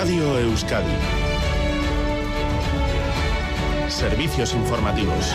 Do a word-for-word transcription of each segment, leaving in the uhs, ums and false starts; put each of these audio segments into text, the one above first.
Radio Euskadi. Servicios informativos.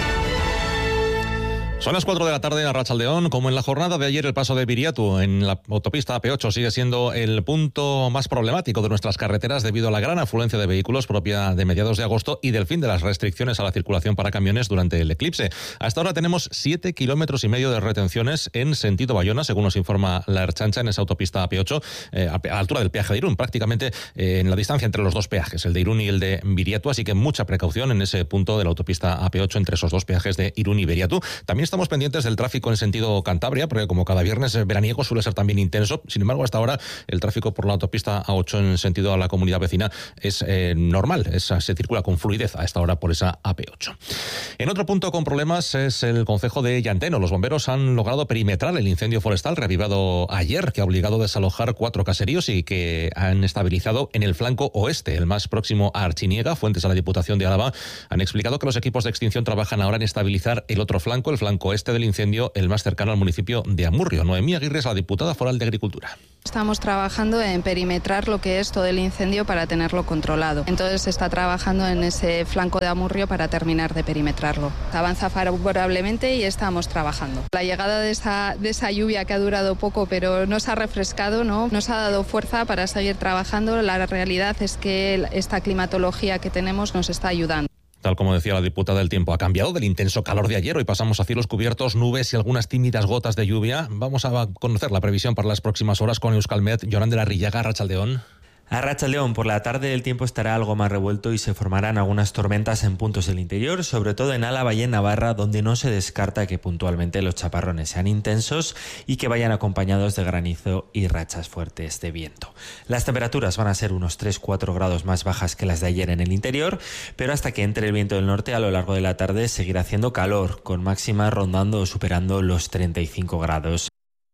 Son las cuatro de la tarde a Arratsaldeón. Como en la jornada de ayer, el paso de Biriatu en la autopista A P ocho sigue siendo el punto más problemático de nuestras carreteras debido a la gran afluencia de vehículos propia de mediados de agosto y del fin de las restricciones a la circulación para camiones durante el eclipse. Hasta ahora tenemos siete kilómetros y medio de retenciones en sentido Bayona, según nos informa la Ertzaintza, en esa autopista A P ocho, eh, a la altura del peaje de Irún, prácticamente eh, en la distancia entre los dos peajes, el de Irún y el de Biriatu, así que mucha precaución en ese punto de la autopista A P ocho entre esos dos peajes de Irún y Biriatu. También estamos pendientes del tráfico en sentido Cantabria, porque como cada viernes veraniego suele ser también intenso. Sin embargo, hasta ahora el tráfico por la autopista A ocho en sentido a la comunidad vecina es eh, normal, es, se circula con fluidez a esta hora por esa A P ocho. En otro punto con problemas es el concejo de Llanteno. Los bomberos han logrado perimetrar el incendio forestal reavivado ayer, que ha obligado a desalojar cuatro caseríos y que han estabilizado en el flanco oeste, el más próximo a Archiniega. Fuentes a la Diputación de Álava han explicado que los equipos de extinción trabajan ahora en estabilizar el otro flanco, el flanco oeste del incendio, el más cercano al municipio de Amurrio. Noemí Aguirre es la diputada foral de Agricultura. Estamos trabajando en perimetrar lo que es todo el incendio para tenerlo controlado. Entonces se está trabajando en ese flanco de Amurrio para terminar de perimetrarlo. Avanza favorablemente y estamos trabajando. La llegada de esa, de esa lluvia que ha durado poco pero nos ha refrescado, ¿no? Nos ha dado fuerza para seguir trabajando. La realidad es que esta climatología que tenemos nos está ayudando. Tal como decía la diputada, el tiempo ha cambiado del intenso calor de ayer. Hoy pasamos a cielos cubiertos, nubes y algunas tímidas gotas de lluvia. Vamos a conocer la previsión para las próximas horas con Euskalmet. Yolanda Arrillaga, Arratsaldeón. Arratsaldeón, por la tarde el tiempo estará algo más revuelto y se formarán algunas tormentas en puntos del interior, sobre todo en Álava y en Navarra, donde no se descarta que puntualmente los chaparrones sean intensos y que vayan acompañados de granizo y rachas fuertes de viento. Las temperaturas van a ser unos tres a cuatro grados más bajas que las de ayer en el interior, pero hasta que entre el viento del norte a lo largo de la tarde seguirá haciendo calor, con máximas rondando o superando los treinta y cinco grados.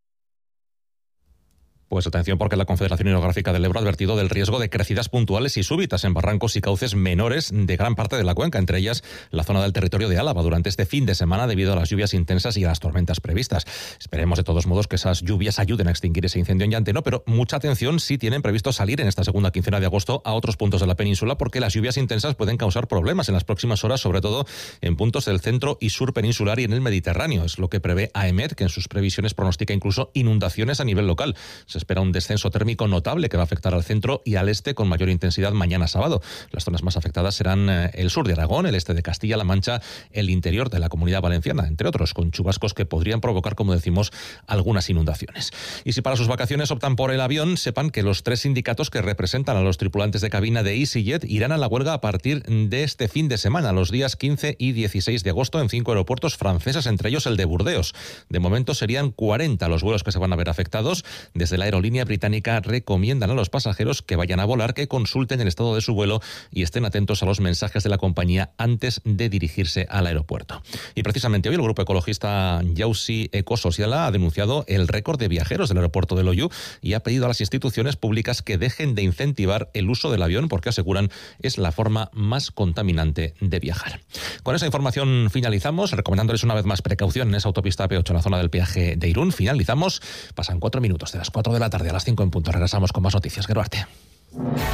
Pues atención, porque la Confederación Hidrográfica del Ebro ha advertido del riesgo de crecidas puntuales y súbitas en barrancos y cauces menores de gran parte de la cuenca, entre ellas la zona del territorio de Álava, durante este fin de semana debido a las lluvias intensas y a las tormentas previstas. Esperemos de todos modos que esas lluvias ayuden a extinguir ese incendio en Llanteno, pero mucha atención si tienen previsto salir en esta segunda quincena de agosto a otros puntos de la península, porque las lluvias intensas pueden causar problemas en las próximas horas, sobre todo en puntos del centro y sur peninsular y en el Mediterráneo. Es lo que prevé AEMET, que en sus previsiones pronostica incluso inundaciones a nivel local. Se espera un descenso térmico notable que va a afectar al centro y al este con mayor intensidad mañana sábado. Las zonas más afectadas serán el sur de Aragón, el este de Castilla-La Mancha, el interior de la Comunidad Valenciana, entre otros, con chubascos que podrían provocar, como decimos, algunas inundaciones. Y si para sus vacaciones optan por el avión, sepan que los tres sindicatos que representan a los tripulantes de cabina de EasyJet irán a la huelga a partir de este fin de semana, los días quince y dieciséis de agosto, en cinco aeropuertos franceses, entre ellos el de Burdeos. De momento serían cuarenta los vuelos que se van a ver afectados. Desde la aerolínea británica recomiendan a los pasajeros que vayan a volar que consulten el estado de su vuelo y estén atentos a los mensajes de la compañía antes de dirigirse al aeropuerto. Y precisamente hoy el grupo ecologista Jauzi Ecosociala ha denunciado el récord de viajeros del aeropuerto de Loiu y ha pedido a las instituciones públicas que dejen de incentivar el uso del avión porque aseguran es la forma más contaminante de viajar. Con esa información finalizamos, recomendándoles una vez más precaución en esa autopista A P ocho en la zona del peaje de Irún. Finalizamos, pasan cuatro minutos de las cuatro de la tarde a las cinco en punto. Regresamos con más noticias. Geruarte.